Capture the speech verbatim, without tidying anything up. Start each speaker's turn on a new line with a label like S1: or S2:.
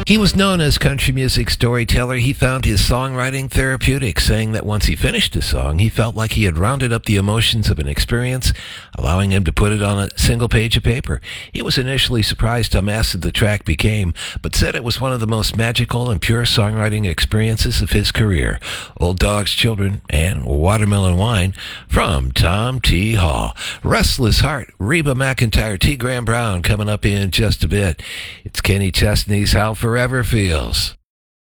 S1: He was known as country music storyteller. He found his songwriting therapeutic, saying that once he finished a song, he felt like he had rounded up the emotions of an experience, allowing him to put it on a single page of paper. He was initially surprised how massive the track became, but said it was one of the most magical and pure songwriting experiences of his career. Old Dogs, Children, and Watermelon Wine from Tom T. Hall. Restless Heart, Reba McEntire, T. Graham Brown coming up in just a bit. It's Kenny Chesney's How Forever Feels.